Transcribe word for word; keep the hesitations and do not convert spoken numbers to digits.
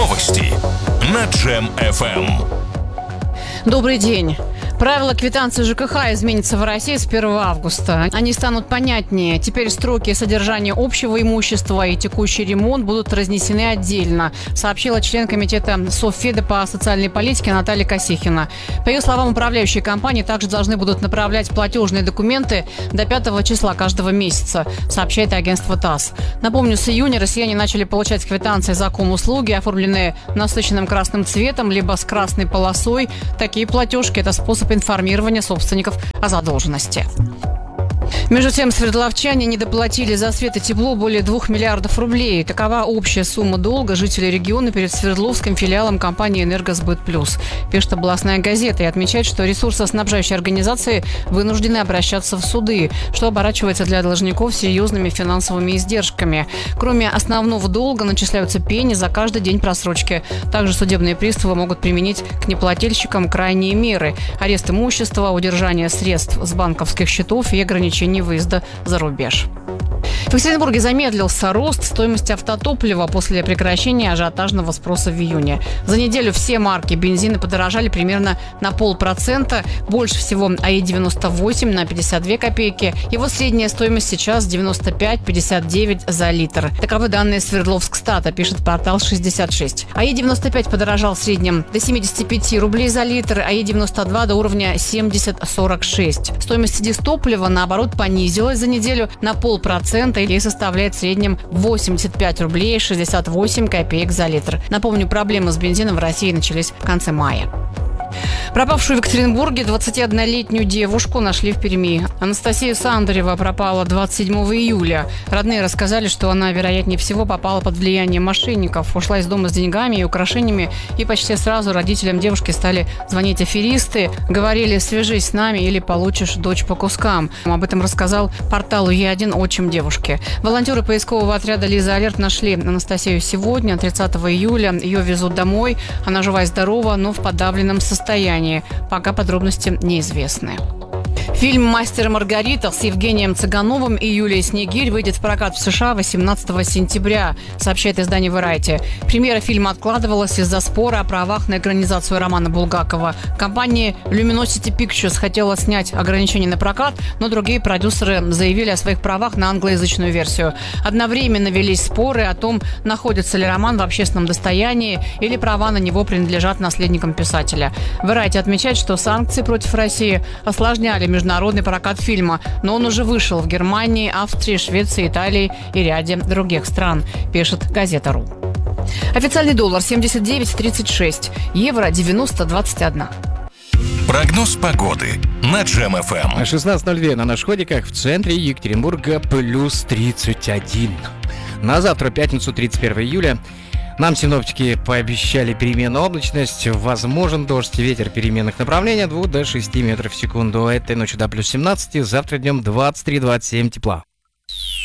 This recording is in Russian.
Новости на Джем эф эм. Добрый день. Правила квитанции ЖКХ изменятся в России с первого августа. Они станут понятнее. Теперь строки содержания общего имущества и текущий ремонт будут разнесены отдельно, сообщила член комитета Совфеда по социальной политике Наталья Косихина. По ее словам, управляющие компании также должны будут направлять платежные документы до пятого числа каждого месяца, сообщает агентство ТАСС. Напомню, с июня россияне начали получать квитанции за ком-услуги, оформленные насыщенным красным цветом, либо с красной полосой. Такие платежки – это способ информирования собственников о задолженности. Между тем, свердловчане недоплатили за свет и тепло более двух миллиардов рублей. Такова общая сумма долга жителей региона перед Свердловским филиалом компании «Энергосбыт Плюс», пишет областная газета, и отмечает, что ресурсоснабжающие организации вынуждены обращаться в суды, что оборачивается для должников серьезными финансовыми издержками. Кроме основного долга начисляются пени за каждый день просрочки. Также судебные приставы могут применить к неплательщикам крайние меры – арест имущества, удержание средств с банковских счетов и ограничение выезда за рубеж. В Екатеринбурге замедлился рост стоимости автотоплива после прекращения ажиотажного спроса в июне. За неделю все марки бензина подорожали примерно на полпроцента. Больше всего АИ девяносто восемь на пятьдесят две копейки. Его средняя стоимость сейчас девяносто пять пятьдесят девять за литр. Таковы данные Свердловскстата, пишет портал шестьдесят шесть. АИ девяносто пять подорожал в среднем до семьдесят пять рублей за литр, АИ девяносто два до уровня семьдесят сорок шесть. Стоимость дистоплива, наоборот, понизилась за неделю на полпроцента и составляет в среднем восемьдесят пять рублей шестьдесят восемь копеек за литр. Напомню, проблемы с бензином в России начались в конце мая. Пропавшую в Екатеринбурге двадцатиоднолетнюю девушку нашли в Перми. Анастасия Сандарева пропала двадцать седьмого июля. Родные рассказали, что она, вероятнее всего, попала под влияние мошенников, ушла из дома с деньгами и украшениями, и почти сразу родителям девушки стали звонить аферисты, говорили: «Свяжись с нами или получишь дочь по кускам». Об этом рассказал порталу Е один отчим девушки. Волонтеры поискового отряда «Лиза Алерт» нашли Анастасию сегодня, тридцатого июля. Ее везут домой. Она жива и здорова, но в подавленном состоянии. Пока подробности неизвестны. Фильм «Мастер и Маргарита» с Евгением Цыгановым и Юлией Снегирь выйдет в прокат в США восемнадцатого сентября, сообщает издание Variety. Премьера фильма откладывалась из-за спора о правах на экранизацию романа Булгакова. Компания Luminosity Pictures хотела снять ограничения на прокат, но другие продюсеры заявили о своих правах на англоязычную версию. Одновременно велись споры о том, находится ли роман в общественном достоянии или права на него принадлежат наследникам писателя. Variety отмечает, что санкции против России осложняли международный Международный прокат фильма, но он уже вышел в Германии, Австрии, Швеции, Италии и ряде других стран, пишет газета.ру. Официальный доллар семьдесят девять тридцать шесть, евро девяносто двадцать один. Прогноз погоды на Джем эф эм. шестнадцать ноль два на наших ходиках в центре Екатеринбурга плюс тридцать один. На завтра, пятницу, тридцать первого июля, нам синоптики пообещали переменную облачность, возможен дождь, ветер переменных направлений от двух до шести метров в секунду. Этой ночью до плюс семнадцать, завтра днем двадцать три двадцать семь тепла.